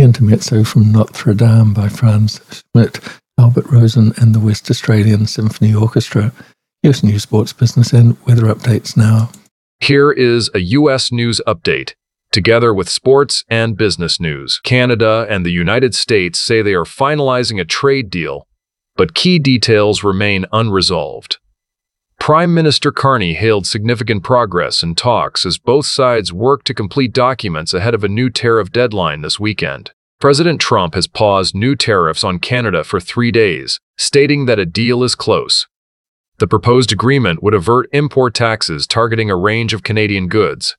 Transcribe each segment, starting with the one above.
Intermezzo from Notre Dame by Franz Schmidt, Albert Rosen and the West Australian Symphony Orchestra. US News, Sports, Business and Weather Updates now. Here is a U.S. news update. Together with sports and business news, Canada and the United States say they are finalizing a trade deal, but key details remain unresolved. Prime Minister Carney hailed significant progress in talks as both sides work to complete documents ahead of a new tariff deadline this weekend. President Trump has paused new tariffs on Canada for 3 days, stating that a deal is close. The proposed agreement would avert import taxes targeting a range of Canadian goods.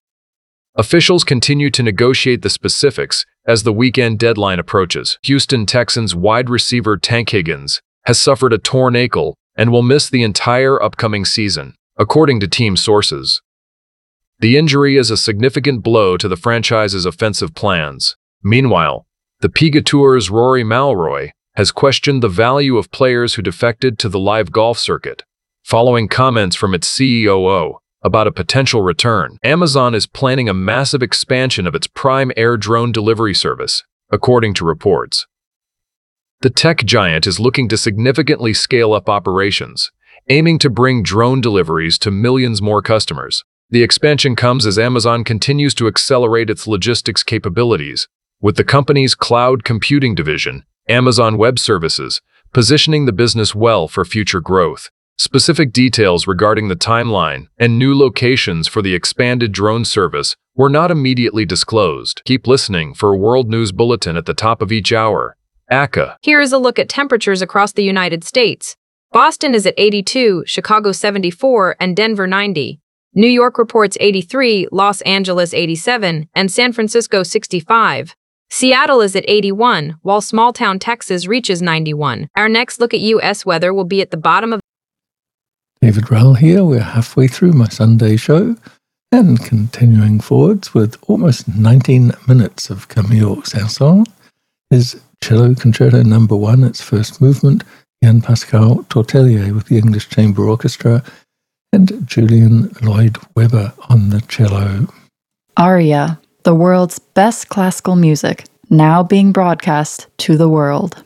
Officials continue to negotiate the specifics as the weekend deadline approaches. Houston Texans wide receiver Tank Higgins has suffered a torn ankle and will miss the entire upcoming season, according to team sources. The injury is a significant blow to the franchise's offensive plans. Meanwhile, the PGA Tour's Rory McIlroy has questioned the value of players who defected to the live golf circuit, following comments from its COO about a potential return. Amazon is planning a massive expansion of its Prime Air drone delivery service, according to reports. The tech giant is looking to significantly scale up operations, aiming to bring drone deliveries to millions more customers. The expansion comes as Amazon continues to accelerate its logistics capabilities, with the company's cloud computing division, Amazon Web Services, positioning the business well for future growth. Specific details regarding the timeline and new locations for the expanded drone service were not immediately disclosed. Keep listening for a World News Bulletin at the top of each hour. ACA. Here is a look at temperatures across the United States. Boston is at 82, Chicago 74, and Denver 90. New York reports 83, Los Angeles 87, and San Francisco 65. Seattle is at 81, while small-town Texas reaches 91. Our next look at U.S. weather will be at the bottom of David Rowell here. We're halfway through my Sunday show and continuing forwards with almost 19 minutes of Camille Saint-Saëns is Cello Concerto No. 1, its first movement, Yann-Pascal Tortelier with the English Chamber Orchestra, and Julian Lloyd-Webber on the cello. Aria, the world's best classical music, now being broadcast to the world.